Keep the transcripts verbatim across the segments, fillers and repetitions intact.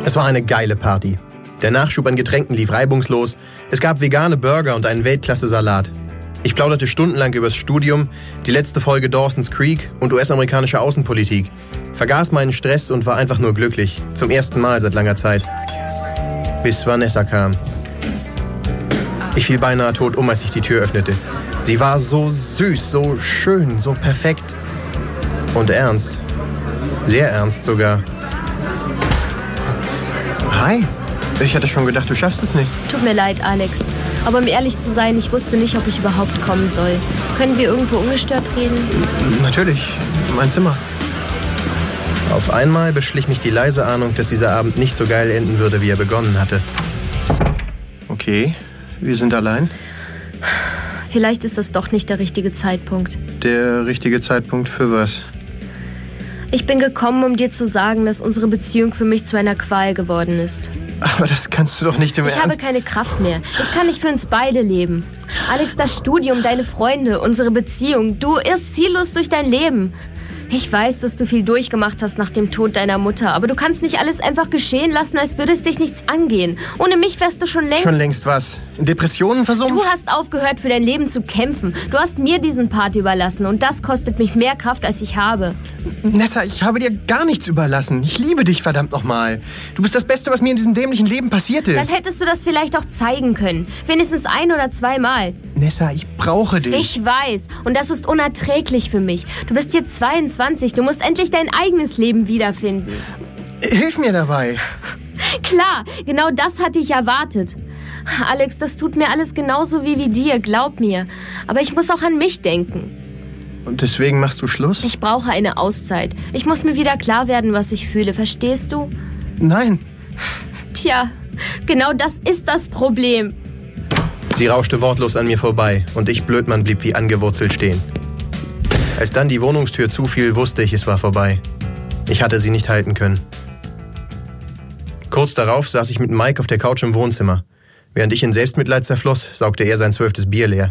Es war eine geile Party. Der Nachschub an Getränken lief reibungslos. Es gab vegane Burger und einen Weltklasse-Salat. Ich plauderte stundenlang übers Studium, die letzte Folge Dawson's Creek und U S-amerikanische Außenpolitik. Vergaß meinen Stress und war einfach nur glücklich. Zum ersten Mal seit langer Zeit. Bis Vanessa kam. Ich fiel beinahe tot um, als ich die Tür öffnete. Sie war so süß, so schön, so perfekt. Und ernst. Sehr ernst sogar. Hi. Ich hatte schon gedacht, du schaffst es nicht. Tut mir leid, Alex. Aber um ehrlich zu sein, ich wusste nicht, ob ich überhaupt kommen soll. Können wir irgendwo ungestört reden? Natürlich. Mein Zimmer. Auf einmal beschlich mich die leise Ahnung, dass dieser Abend nicht so geil enden würde, wie er begonnen hatte. Okay, wir sind allein. Vielleicht ist das doch nicht der richtige Zeitpunkt. Der richtige Zeitpunkt für was? Ich bin gekommen, um dir zu sagen, dass unsere Beziehung für mich zu einer Qual geworden ist. Aber das kannst du doch nicht im Ich Ernst... habe keine Kraft mehr. Ich kann nicht für uns beide leben. Alex, das Studium, deine Freunde, unsere Beziehung. Du irrst ziellos durch dein Leben. Ich weiß, dass du viel durchgemacht hast nach dem Tod deiner Mutter, aber du kannst nicht alles einfach geschehen lassen, als würde es dich nichts angehen. Ohne mich wärst du schon längst... Schon längst was? In Depressionen versumpft? Du hast aufgehört, für dein Leben zu kämpfen. Du hast mir diesen Part überlassen und das kostet mich mehr Kraft, als ich habe. Nessa, ich habe dir gar nichts überlassen. Ich liebe dich, verdammt nochmal. Du bist das Beste, was mir in diesem dämlichen Leben passiert ist. Dann hättest du das vielleicht auch zeigen können. Wenigstens ein oder zweimal. Nessa, ich brauche dich. Ich weiß. Und das ist unerträglich für mich. Du bist hier zweiundzwanzig. Du musst endlich dein eigenes Leben wiederfinden. Hilf mir dabei. Klar, genau das hatte ich erwartet. Alex, das tut mir alles genauso wie wie dir, glaub mir. Aber ich muss auch an mich denken. Und deswegen machst du Schluss? Ich brauche eine Auszeit. Ich muss mir wieder klar werden, was ich fühle. Verstehst du? Nein. Tja, genau das ist das Problem. Sie rauschte wortlos an mir vorbei und ich, Blödmann, blieb wie angewurzelt stehen. Als dann die Wohnungstür zufiel, wusste ich, es war vorbei. Ich hatte sie nicht halten können. Kurz darauf saß ich mit Mike auf der Couch im Wohnzimmer. Während ich in Selbstmitleid zerfloss, saugte er sein zwölftes Bier leer.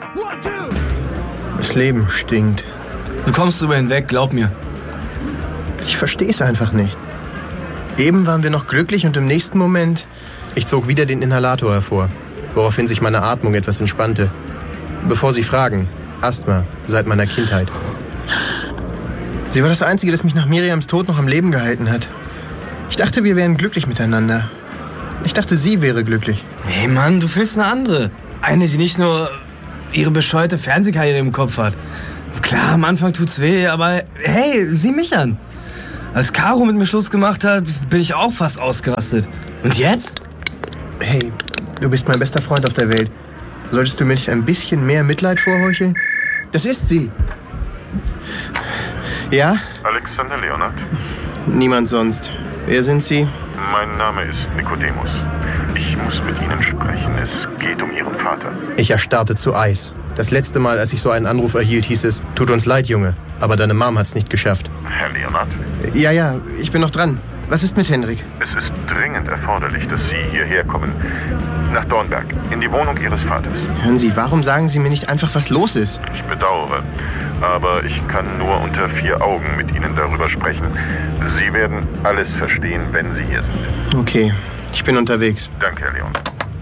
Das Leben stinkt. Du kommst drüber hinweg, glaub mir. Ich verstehe es einfach nicht. Eben waren wir noch glücklich und im nächsten Moment... Ich zog wieder den Inhalator hervor, woraufhin sich meine Atmung etwas entspannte. Bevor Sie fragen, Asthma, seit meiner Kindheit. Sie war das Einzige, das mich nach Miriams Tod noch am Leben gehalten hat. Ich dachte, wir wären glücklich miteinander. Ich dachte, sie wäre glücklich. Hey Mann, du findest eine andere. Eine, die nicht nur ihre bescheuerte Fernsehkarriere im Kopf hat. Klar, am Anfang tut's weh, aber hey, sieh mich an. Als Caro mit mir Schluss gemacht hat, bin ich auch fast ausgerastet. Und jetzt? Hey, du bist mein bester Freund auf der Welt. Solltest du mir nicht ein bisschen mehr Mitleid vorheucheln? Das ist sie. Ja? Alexander Leonard? Niemand sonst. Wer sind Sie? Mein Name ist Nikodemus. Ich muss mit Ihnen sprechen. Es geht um Ihren Vater. Ich erstarrte zu Eis. Das letzte Mal, als ich so einen Anruf erhielt, hieß es, tut uns leid, Junge, aber deine Mom hat's nicht geschafft. Herr Leonard? Ja, ja, ich bin noch dran. Was ist mit Henrik? Es ist dringend erforderlich, dass Sie hierher kommen. Nach Dornberg, in die Wohnung Ihres Vaters. Hören Sie, warum sagen Sie mir nicht einfach, was los ist? Ich bedauere, aber ich kann nur unter vier Augen mit Ihnen darüber sprechen. Sie werden alles verstehen, wenn Sie hier sind. Okay, ich bin unterwegs. Danke, Herr Leon.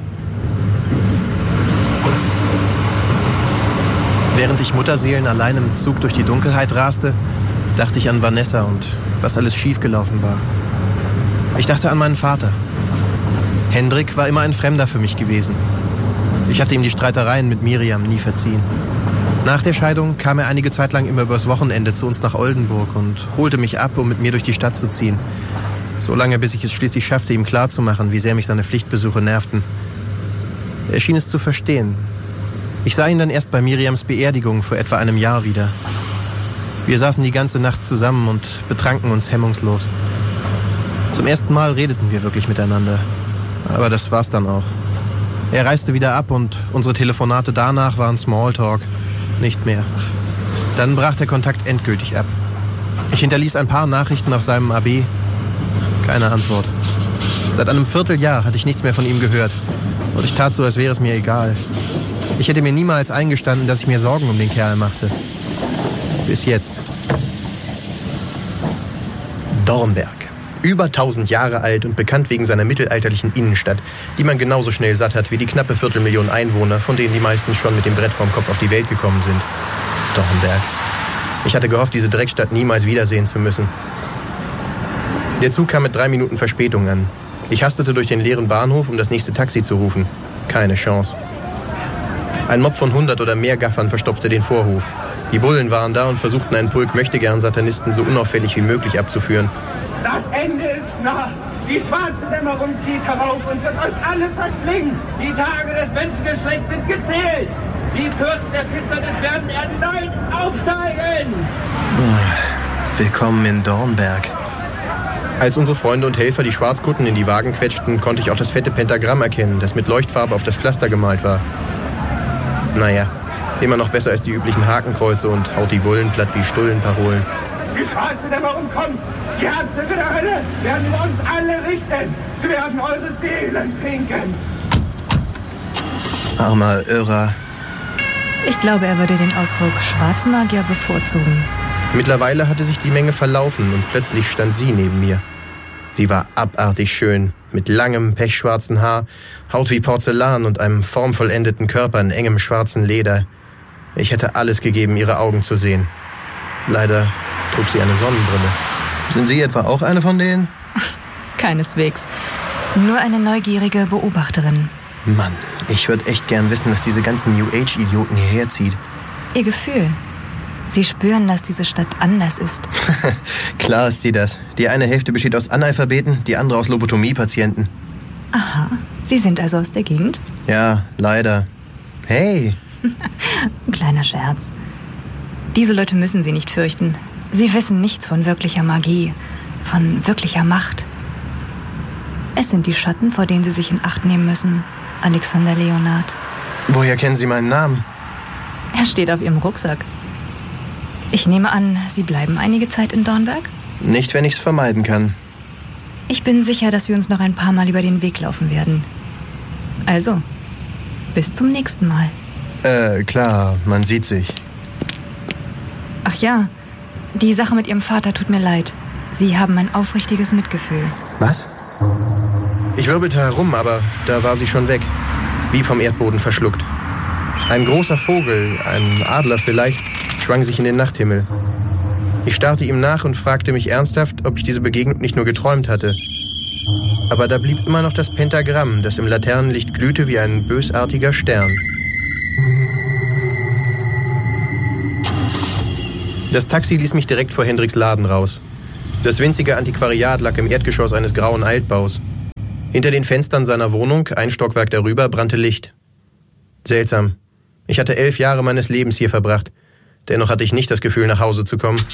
Während ich Mutterseelen allein im Zug durch die Dunkelheit raste, dachte ich an Vanessa und was alles schiefgelaufen war. Ich dachte an meinen Vater. Hendrik war immer ein Fremder für mich gewesen. Ich hatte ihm die Streitereien mit Miriam nie verziehen. Nach der Scheidung kam er einige Zeit lang immer übers Wochenende zu uns nach Oldenburg und holte mich ab, um mit mir durch die Stadt zu ziehen. So lange, bis ich es schließlich schaffte, ihm klarzumachen, wie sehr mich seine Pflichtbesuche nervten. Er schien es zu verstehen. Ich sah ihn dann erst bei Miriams Beerdigung vor etwa einem Jahr wieder. Wir saßen die ganze Nacht zusammen und betranken uns hemmungslos. Zum ersten Mal redeten wir wirklich miteinander. Aber das war's dann auch. Er reiste wieder ab und unsere Telefonate danach waren Smalltalk. Nicht mehr. Dann brach der Kontakt endgültig ab. Ich hinterließ ein paar Nachrichten auf seinem A B. Keine Antwort. Seit einem Vierteljahr hatte ich nichts mehr von ihm gehört. Und ich tat so, als wäre es mir egal. Ich hätte mir niemals eingestanden, dass ich mir Sorgen um den Kerl machte. Bis jetzt. Dornberg. Über tausend Jahre alt und bekannt wegen seiner mittelalterlichen Innenstadt, die man genauso schnell satt hat wie die knappe Viertelmillion Einwohner, von denen die meisten schon mit dem Brett vorm Kopf auf die Welt gekommen sind. Dornberg. Ich hatte gehofft, diese Dreckstadt niemals wiedersehen zu müssen. Der Zug kam mit drei Minuten Verspätung an. Ich hastete durch den leeren Bahnhof, um das nächste Taxi zu rufen. Keine Chance. Ein Mob von hundert oder mehr Gaffern verstopfte den Vorhof. Die Bullen waren da und versuchten einen Pulk Möchtegern-Satanisten so unauffällig wie möglich abzuführen. Das Ende ist nah. Die schwarze Dämmerung zieht herauf und wird euch alle verschlingen. Die Tage des Menschengeschlechts sind gezählt. Die Fürsten der Finsternis werden erneut aufsteigen. Willkommen in Dornberg. Als unsere Freunde und Helfer die Schwarzkutten in die Wagen quetschten, konnte ich auch das fette Pentagramm erkennen, das mit Leuchtfarbe auf das Pflaster gemalt war. Naja, immer noch besser als die üblichen Hakenkreuze und haut die Bullen platt wie Stullenparolen. Die schwarze Dämmerung kommt. Die Herzöge der Hölle werden über uns alle richten. Sie werden eure Seelen trinken. Armer Irrer. Ich glaube, er würde den Ausdruck Schwarzmagier bevorzugen. Mittlerweile hatte sich die Menge verlaufen und plötzlich stand sie neben mir. Sie war abartig schön, mit langem, pechschwarzen Haar, Haut wie Porzellan und einem formvollendeten Körper in engem schwarzen Leder. Ich hätte alles gegeben, ihre Augen zu sehen. Leider trug sie eine Sonnenbrille. Sind Sie etwa auch eine von denen? Keineswegs. Nur eine neugierige Beobachterin. Mann, ich würde echt gern wissen, was diese ganzen New Age-Idioten hierher zieht. Ihr Gefühl. Sie spüren, dass diese Stadt anders ist. Klar ist sie das. Die eine Hälfte besteht aus Analphabeten, die andere aus Lobotomie-Patienten. Aha, Sie sind also aus der Gegend? Ja, leider. Hey! Ein kleiner Scherz. Diese Leute müssen Sie nicht fürchten. Sie wissen nichts von wirklicher Magie, von wirklicher Macht. Es sind die Schatten, vor denen Sie sich in Acht nehmen müssen, Alexander Leonard. Woher kennen Sie meinen Namen? Er steht auf Ihrem Rucksack. Ich nehme an, Sie bleiben einige Zeit in Dornberg? Nicht, wenn ich es vermeiden kann. Ich bin sicher, dass wir uns noch ein paar Mal über den Weg laufen werden. Also, bis zum nächsten Mal. Äh, klar, man sieht sich. Ach ja, die Sache mit Ihrem Vater tut mir leid. Sie haben ein aufrichtiges Mitgefühl. Was? Ich wirbelte herum, aber da war sie schon weg. Wie vom Erdboden verschluckt. Ein großer Vogel, ein Adler vielleicht, schwang sich in den Nachthimmel. Ich starrte ihm nach und fragte mich ernsthaft, ob ich diese Begegnung nicht nur geträumt hatte. Aber da blieb immer noch das Pentagramm, das im Laternenlicht glühte wie ein bösartiger Stern. Das Taxi ließ mich direkt vor Hendriks Laden raus. Das winzige Antiquariat lag im Erdgeschoss eines grauen Altbaus. Hinter den Fenstern seiner Wohnung, ein Stockwerk darüber, brannte Licht. Seltsam. Ich hatte elf Jahre meines Lebens hier verbracht. Dennoch hatte ich nicht das Gefühl, nach Hause zu kommen.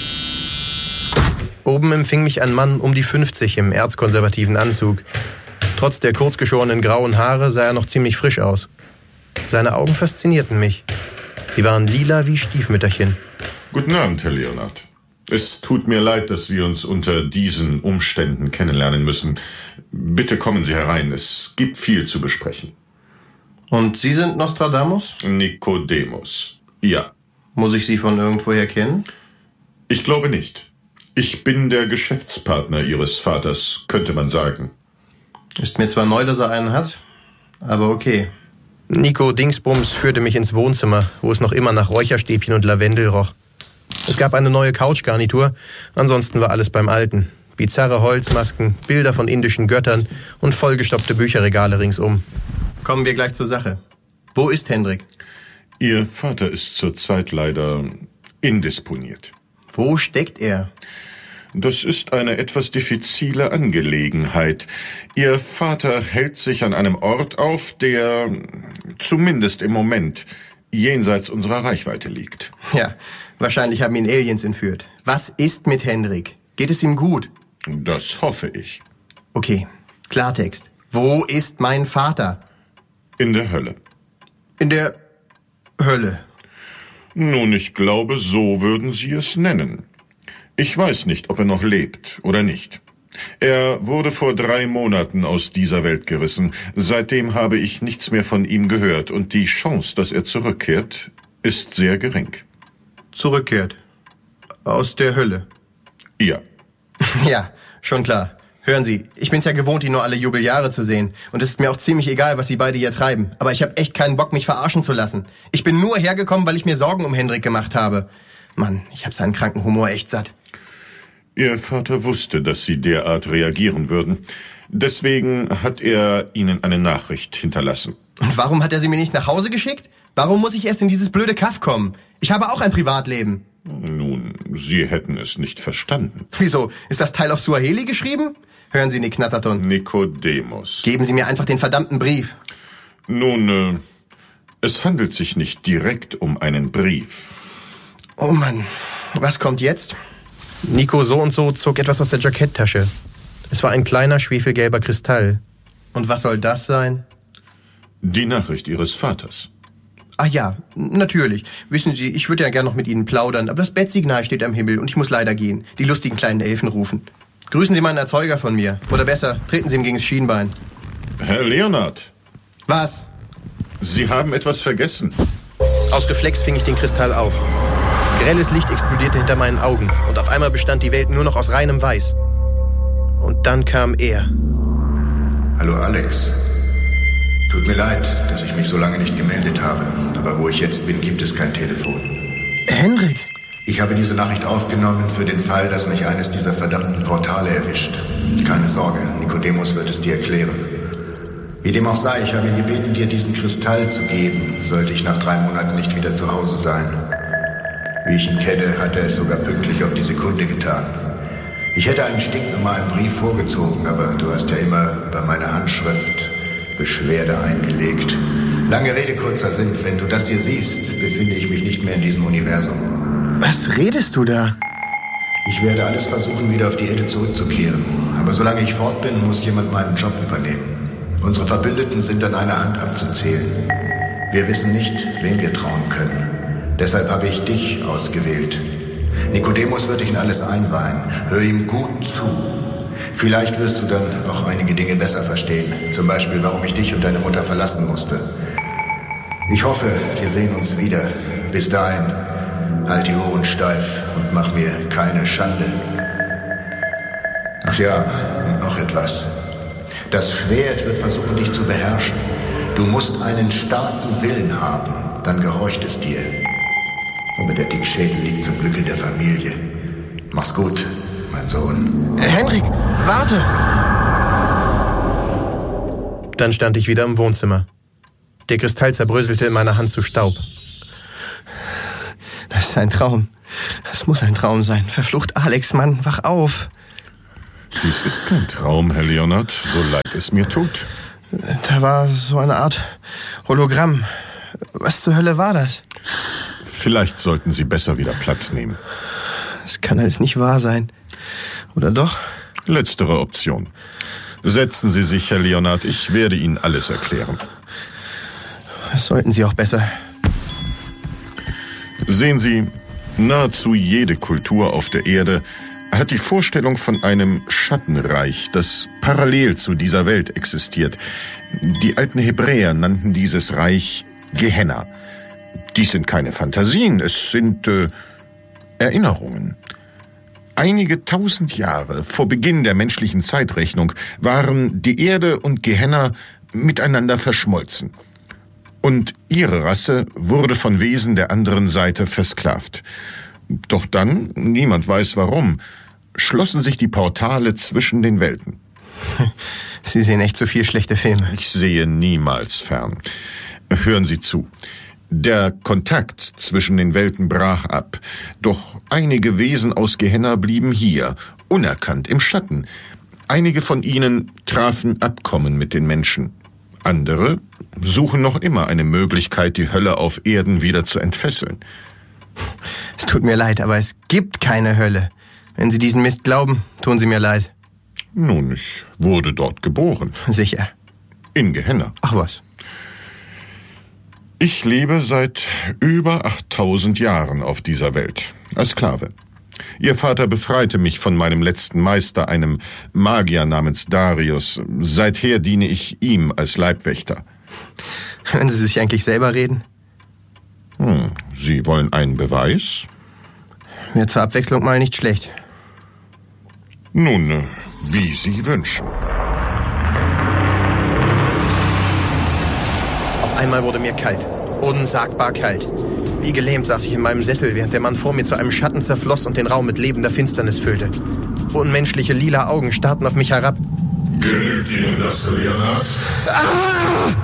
Oben empfing mich ein Mann um die fünfzig im erzkonservativen Anzug. Trotz der kurzgeschorenen grauen Haare sah er noch ziemlich frisch aus. Seine Augen faszinierten mich. Sie waren lila wie Stiefmütterchen. Guten Abend, Herr Leonard. Es tut mir leid, dass wir uns unter diesen Umständen kennenlernen müssen. Bitte kommen Sie herein, es gibt viel zu besprechen. Und Sie sind Nostradamus? Nikodemus. Ja. Muss ich Sie von irgendwoher kennen? Ich glaube nicht. Ich bin der Geschäftspartner Ihres Vaters, könnte man sagen. Ist mir zwar neu, dass er einen hat, aber okay. Nico Dingsbums führte mich ins Wohnzimmer, wo es noch immer nach Räucherstäbchen und Lavendel roch. Es gab eine neue Couchgarnitur, ansonsten war alles beim Alten. Bizarre Holzmasken, Bilder von indischen Göttern und vollgestopfte Bücherregale ringsum. Kommen wir gleich zur Sache. Wo ist Hendrik? Ihr Vater ist zurzeit leider indisponiert. Wo steckt er? Das ist eine etwas diffizile Angelegenheit. Ihr Vater hält sich an einem Ort auf, der zumindest im Moment jenseits unserer Reichweite liegt. Ja, wahrscheinlich haben ihn Aliens entführt. Was ist mit Hendrik? Geht es ihm gut? Das hoffe ich. Okay, Klartext. Wo ist mein Vater? In der Hölle. In der Hölle? Nun, ich glaube, so würden Sie es nennen. Ich weiß nicht, ob er noch lebt oder nicht. Er wurde vor drei Monaten aus dieser Welt gerissen. Seitdem habe ich nichts mehr von ihm gehört und die Chance, dass er zurückkehrt, ist sehr gering. Zurückkehrt? Aus der Hölle? Ja. Ja, Schon klar. Hören Sie, ich bin's ja gewohnt, ihn nur alle Jubeljahre zu sehen. Und es ist mir auch ziemlich egal, was Sie beide hier treiben. Aber ich habe echt keinen Bock, mich verarschen zu lassen. Ich bin nur hergekommen, weil ich mir Sorgen um Hendrik gemacht habe. Mann, ich habe seinen kranken Humor echt satt. Ihr Vater wusste, dass Sie derart reagieren würden. Deswegen hat er Ihnen eine Nachricht hinterlassen. Und warum hat er sie mir nicht nach Hause geschickt? Warum muss ich erst in dieses blöde Kaff kommen? Ich habe auch ein Privatleben. Nun, Sie hätten es nicht verstanden. Wieso? Ist das Teil auf Suaheli geschrieben? Hören Sie, Nick Knatterton. Nikodemus. Geben Sie mir einfach den verdammten Brief. Nun, äh, es handelt sich nicht direkt um einen Brief. Oh Mann, was kommt jetzt? Nico so und so zog etwas aus der Jacketttasche. Es war ein kleiner, schwefelgelber Kristall. Und was soll das sein? Die Nachricht Ihres Vaters. Ach ja, natürlich. Wissen Sie, ich würde ja gern noch mit Ihnen plaudern, aber das Bettsignal steht am Himmel und ich muss leider gehen. Die lustigen kleinen Elfen rufen. Grüßen Sie mal einen Erzeuger von mir. Oder besser, treten Sie ihm gegen das Schienbein. Herr Leonard. Was? Sie haben etwas vergessen. Aus Reflex fing ich den Kristall auf. Grelles Licht explodierte hinter meinen Augen und auf einmal bestand die Welt nur noch aus reinem Weiß. Und dann kam er. Hallo Alex. Tut mir leid, dass ich mich so lange nicht gemeldet habe. Aber wo ich jetzt bin, gibt es kein Telefon. Hendrik! Ich habe diese Nachricht aufgenommen für den Fall, dass mich eines dieser verdammten Portale erwischt. Keine Sorge, Nikodemus wird es dir erklären. Wie dem auch sei, ich habe ihn gebeten, dir diesen Kristall zu geben, sollte ich nach drei Monaten nicht wieder zu Hause sein. Wie ich ihn kenne, hat er es sogar pünktlich auf die Sekunde getan. Ich hätte einen stinknormalen Brief vorgezogen, aber du hast ja immer über meine Handschrift Beschwerde eingelegt. Lange Rede, kurzer Sinn. Wenn du das hier siehst, befinde ich mich nicht mehr in diesem Universum. Was redest du da? Ich werde alles versuchen, wieder auf die Erde zurückzukehren. Aber solange ich fort bin, muss jemand meinen Job übernehmen. Unsere Verbündeten sind an einer Hand abzuzählen. Wir wissen nicht, wem wir trauen können. Deshalb habe ich dich ausgewählt. Nikodemus wird dich in alles einweihen. Hör ihm gut zu. Vielleicht wirst du dann auch einige Dinge besser verstehen. Zum Beispiel, warum ich dich und deine Mutter verlassen musste. Ich hoffe, wir sehen uns wieder. Bis dahin, halt die Ohren steif und mach mir keine Schande. Ach ja, und noch etwas. Das Schwert wird versuchen, dich zu beherrschen. Du musst einen starken Willen haben, dann gehorcht es dir. Aber der Dickschädel liegt zum Glück in der Familie. Mach's gut, mein Sohn. Äh, Hendrik, warte! Dann stand ich wieder im Wohnzimmer. Der Kristall zerbröselte in meiner Hand zu Staub. Das ist ein Traum. Das muss ein Traum sein. Verflucht Alex, Mann, wach auf. Dies ist kein Traum, Herr Leonard, so leid es mir tut. Da war so eine Art Hologramm. Was zur Hölle war das? Vielleicht sollten Sie besser wieder Platz nehmen. Das kann alles nicht wahr sein. Oder doch? Letztere Option. Setzen Sie sich, Herr Leonard, ich werde Ihnen alles erklären. Das sollten Sie auch besser. Sehen Sie, nahezu jede Kultur auf der Erde hat die Vorstellung von einem Schattenreich, das parallel zu dieser Welt existiert. Die alten Hebräer nannten dieses Reich Gehenna. Dies sind keine Fantasien, es sind äh, Erinnerungen. Einige tausend Jahre vor Beginn der menschlichen Zeitrechnung waren die Erde und Gehenna miteinander verschmolzen. Und ihre Rasse wurde von Wesen der anderen Seite versklavt. Doch dann, niemand weiß warum, schlossen sich die Portale zwischen den Welten. Sie sehen echt so viel schlechte Filme. Ich sehe niemals fern. Hören Sie zu. Der Kontakt zwischen den Welten brach ab. Doch einige Wesen aus Gehenna blieben hier, unerkannt im Schatten. Einige von ihnen trafen Abkommen mit den Menschen. Andere suchen noch immer eine Möglichkeit, die Hölle auf Erden wieder zu entfesseln. Es tut mir leid, aber es gibt keine Hölle. Wenn Sie diesen Mist glauben, tun Sie mir leid. Nun, ich wurde dort geboren. Sicher. In Gehenna. Ach was. Ich lebe seit über achttausend Jahren auf dieser Welt, als Sklave. Ihr Vater befreite mich von meinem letzten Meister, einem Magier namens Darius. Seither diene ich ihm als Leibwächter. Hören Sie sich eigentlich selber reden? Hm, Sie wollen einen Beweis? Wäre zur Abwechslung mal nicht schlecht. Nun, äh, wie Sie wünschen. Auf einmal wurde mir kalt. Unsagbar kalt. Wie gelähmt saß ich in meinem Sessel, während der Mann vor mir zu einem Schatten zerfloss und den Raum mit lebender Finsternis füllte. Unmenschliche lila Augen starrten auf mich herab. Genügt Ihnen das, Leonard? Ah!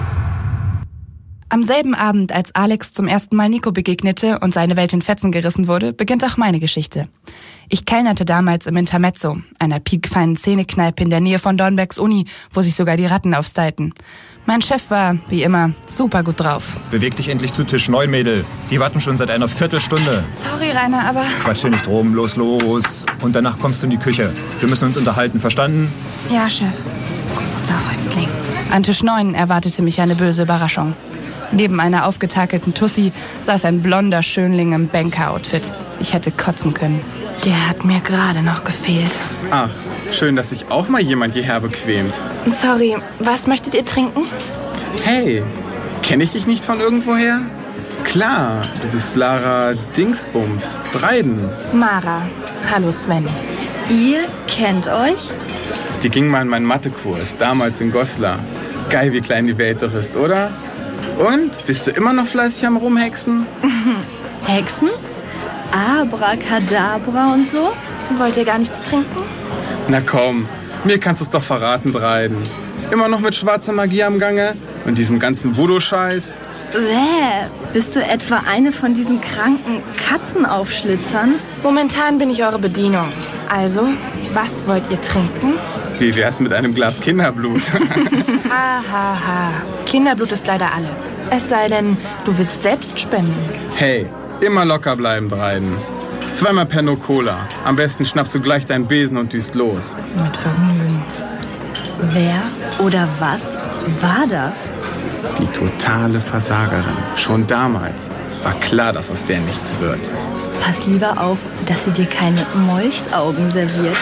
Am selben Abend, als Alex zum ersten Mal Nico begegnete und seine Welt in Fetzen gerissen wurde, beginnt auch meine Geschichte. Ich kellnerte damals im Intermezzo, einer piekfeinen Szenekneipe in der Nähe von Dornbergs Uni, wo sich sogar die Ratten aufstylten. Mein Chef war, wie immer, super gut drauf. Beweg dich endlich zu Tisch neun, Mädel. Die warten schon seit einer Viertelstunde. Sorry, Rainer, aber... Quatsch hier nicht rum, los, los. Und danach kommst du in die Küche. Wir müssen uns unterhalten, verstanden? Ja, Chef. Großer Häuptling. An Tisch neun erwartete mich eine böse Überraschung. Neben einer aufgetakelten Tussi saß ein blonder Schönling im Banker-Outfit. Ich hätte kotzen können. Der hat mir gerade noch gefehlt. Ach, schön, dass sich auch mal jemand hierher bequemt. Sorry, was möchtet ihr trinken? Hey, kenne ich dich nicht von irgendwoher? Klar, du bist Lara Dingsbums, Dreiden. Mara. Hallo Sven. Ihr kennt euch? Die ging mal in meinen Mathekurs, damals in Goslar. Geil, wie klein die Welt doch ist, oder? Und? Bist du immer noch fleißig am Rumhexen? Hexen? Abracadabra und so? Wollt ihr gar nichts trinken? Na komm, mir kannst du es doch verraten, Dreiden. Immer noch mit schwarzer Magie am Gange? Und diesem ganzen Voodoo-Scheiß? Bäh, bist du etwa eine von diesen kranken Katzenaufschlitzern? Momentan bin ich eure Bedienung. Also, was wollt ihr trinken? Wie wär's mit einem Glas Kinderblut? ha, ha, ha. Kinderblut ist leider alle. Es sei denn, du willst selbst spenden. Hey, immer locker bleiben, Dreiden. Zweimal Perno Cola. Am besten schnappst du gleich deinen Besen und düst los. Mit Vergnügen. Wer oder was war das? Die totale Versagerin. Schon damals war klar, dass aus der nichts wird. Pass lieber auf, dass sie dir keine Molchsaugen serviert.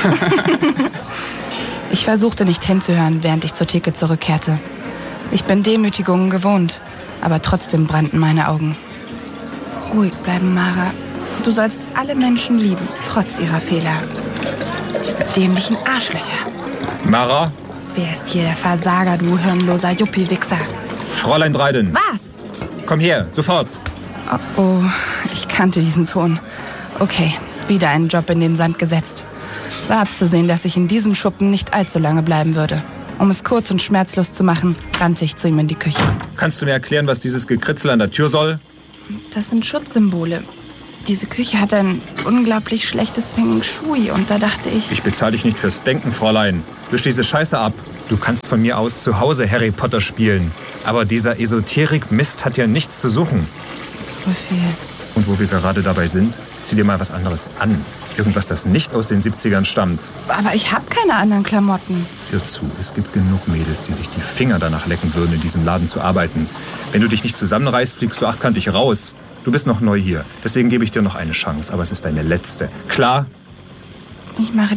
Ich versuchte nicht hinzuhören, während ich zur Theke zurückkehrte. Ich bin Demütigungen gewohnt, aber trotzdem brannten meine Augen. Ruhig bleiben, Mara. Du sollst alle Menschen lieben, trotz ihrer Fehler. Diese dämlichen Arschlöcher. Mara? Wer ist hier der Versager, du hirnloser Juppie-Wichser? Fräulein Dreiden. Was? Komm her, sofort. Oh, oh, ich kannte diesen Ton. Okay, wieder einen Job in den Sand gesetzt. War abzusehen, dass ich in diesem Schuppen nicht allzu lange bleiben würde. Um es kurz und schmerzlos zu machen, rannte ich zu ihm in die Küche. Kannst du mir erklären, was dieses Gekritzel an der Tür soll? Das sind Schutzsymbole. Diese Küche hat ein unglaublich schlechtes Feng Shui und da dachte ich... Ich bezahle dich nicht fürs Denken, Fräulein. Wisch diese Scheiße ab. Du kannst von mir aus zu Hause Harry Potter spielen. Aber dieser Esoterik-Mist hat ja nichts zu suchen. Zu viel. Und wo wir gerade dabei sind, zieh dir mal was anderes an. Irgendwas, das nicht aus den siebzigern stammt. Aber ich habe keine anderen Klamotten. Hör zu, es gibt genug Mädels, die sich die Finger danach lecken würden, in diesem Laden zu arbeiten. Wenn du dich nicht zusammenreißt, fliegst du achtkantig raus. Du bist noch neu hier, deswegen gebe ich dir noch eine Chance, aber es ist deine letzte. Klar? Ich mache